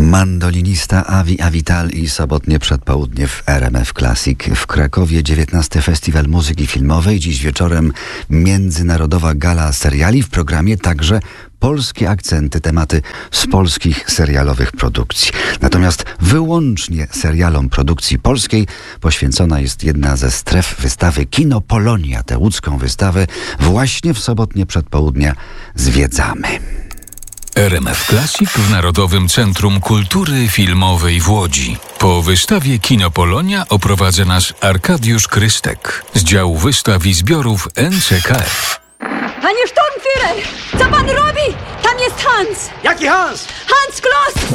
Mandolinista Avi Avital i sobotnie przedpołudnie w RMF Classic. W Krakowie 19. Festiwal Muzyki Filmowej. Dziś wieczorem międzynarodowa gala seriali. W programie także polskie akcenty, tematy z polskich serialowych produkcji. Natomiast wyłącznie serialom produkcji polskiej poświęcona jest jedna ze stref wystawy Kino Polonia. Tę łódzką wystawę właśnie w sobotnie przedpołudnia zwiedzamy. RMF Classic w Narodowym Centrum Kultury Filmowej w Łodzi. Po wystawie Kino Polonia oprowadza nas Arkadiusz Krystek z działu wystaw i zbiorów NCKF. Panie Sturmführer, co pan robi? Tam jest Hans! Jaki Hans? Hans Kloss!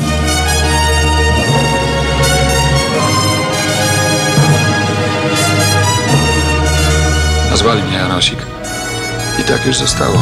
Nazwali mnie Janosik. I tak już zostało.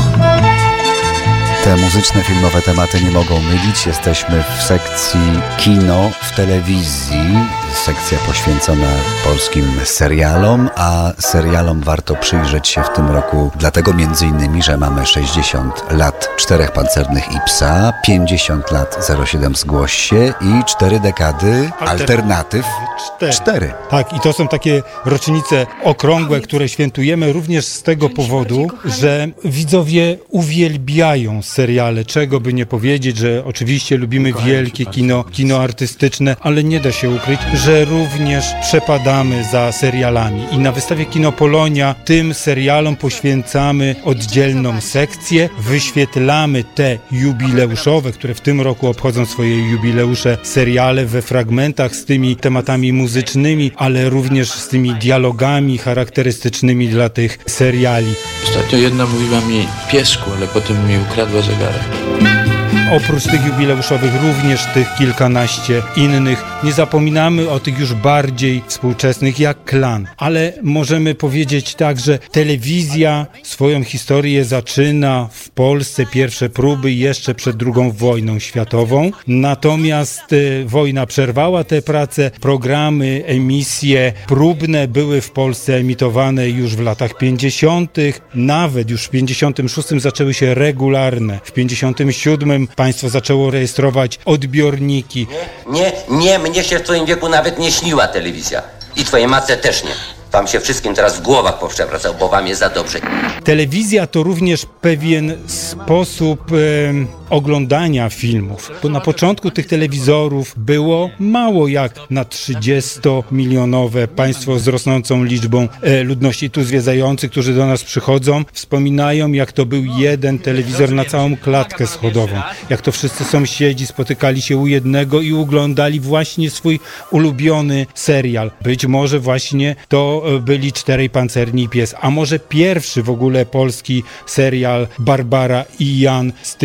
Te muzyczne, filmowe tematy nie mogą mylić. Jesteśmy w sekcji kino w telewizji. Sekcja poświęcona polskim serialom, a serialom warto przyjrzeć się w tym roku. Dlatego między innymi, że mamy 60 lat Czterech Pancernych i Psa, 50 lat 07 Zgłoś się i 4 dekady alternatyw. 4. Tak, i to są takie rocznice okrągłe, które świętujemy również z tego powodu, że widzowie uwielbiają seriale. Czego by nie powiedzieć, że oczywiście lubimy wielkie kino artystyczne, ale nie da się ukryć, że również przepadamy za serialami. I na wystawie Kino Polonia tym serialom poświęcamy oddzielną sekcję, wyświetlamy te jubileuszowe, które w tym roku obchodzą swoje jubileusze, seriale we fragmentach z tymi tematami muzycznymi, ale również z tymi dialogami charakterystycznymi dla tych seriali. Ostatnio jedna mówiła mi piesku, ale potem mi ukradła zegarek. Oprócz tych jubileuszowych również tych kilkanaście innych. Nie zapominamy o tych już bardziej współczesnych jak Klan. Ale możemy powiedzieć tak, że telewizja swoją historię zaczyna w Polsce, pierwsze próby jeszcze przed II wojną światową. Natomiast wojna przerwała te prace. Programy, emisje próbne były w Polsce emitowane już w latach 50. Nawet już w 56 zaczęły się regularne. W 57 państwo zaczęło rejestrować odbiorniki. Nie, mnie się w twoim wieku nawet nie śniła telewizja. I twojej matce też nie. Wam się wszystkim teraz w głowach powszewracał, bo wam jest za dobrze. Telewizja to również pewien sposób oglądania filmów. Bo na początku tych telewizorów było mało jak na 30-milionowe państwo z rosnącą liczbą ludności tu zwiedzających, którzy do nas przychodzą, wspominają, jak to był jeden telewizor na całą klatkę schodową. Jak to wszyscy sąsiedzi spotykali się u jednego i oglądali właśnie swój ulubiony serial. Być może właśnie to byli Czterej Pancerni i Pies, a może pierwszy w ogóle polski serial Barbara i Jan z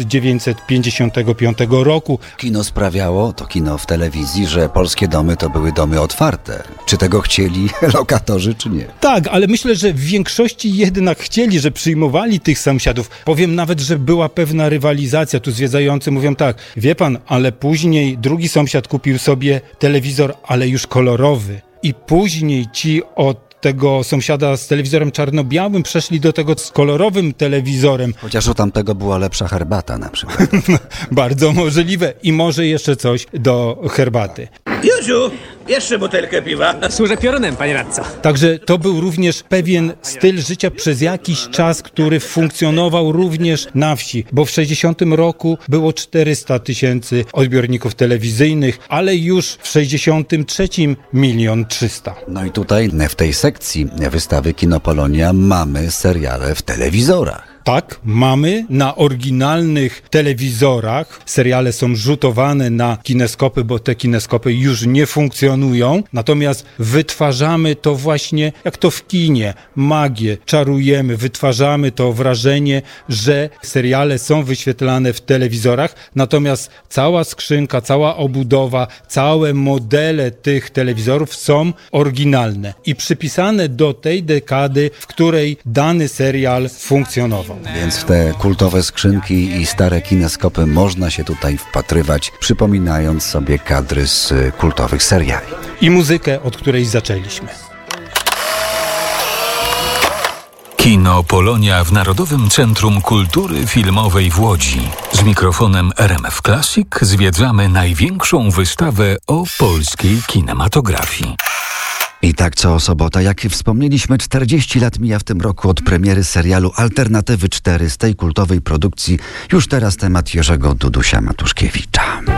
1955 roku. Kino sprawiało, to kino w telewizji, że polskie domy to były domy otwarte. Czy tego chcieli lokatorzy, czy nie? Tak, ale myślę, że w większości jednak chcieli, że przyjmowali tych sąsiadów. Powiem nawet, że była pewna rywalizacja. Tu zwiedzający mówią tak, wie pan, ale później drugi sąsiad kupił sobie telewizor, ale już kolorowy. I później ci od tego sąsiada z telewizorem czarno-białym przeszli do tego z kolorowym telewizorem. Chociaż u tamtego była lepsza herbata na przykład. Bardzo możliwe. I może jeszcze coś do herbaty. Józiu, jeszcze butelkę piwa. Służę piorunem, panie radco. Także to był również pewien styl życia przez jakiś czas, który funkcjonował również na wsi, bo w 60 roku było 400 000 odbiorników telewizyjnych, ale już w 63 1 300 000. No i tutaj w tej sekcji wystawy Kino Polonia mamy seriale w telewizorach. Tak, mamy na oryginalnych telewizorach. Seriale są rzutowane na kineskopy, bo te kineskopy już nie funkcjonują. Natomiast wytwarzamy to właśnie, jak to w kinie, magię, czarujemy, wytwarzamy to wrażenie, że seriale są wyświetlane w telewizorach. Natomiast cała skrzynka, cała obudowa, całe modele tych telewizorów są oryginalne i przypisane do tej dekady, w której dany serial funkcjonował. Więc w te kultowe skrzynki i stare kineskopy można się tutaj wpatrywać, przypominając sobie kadry z kultowych seriali. I muzykę, od której zaczęliśmy. Kino Polonia w Narodowym Centrum Kultury Filmowej w Łodzi. Z mikrofonem RMF Classic zwiedzamy największą wystawę o polskiej kinematografii. I tak co sobota, jak wspomnieliśmy, 40 lat mija w tym roku od premiery serialu Alternatywy 4 z tej kultowej produkcji. Już teraz temat Jerzego Dudusia Matuszkiewicza.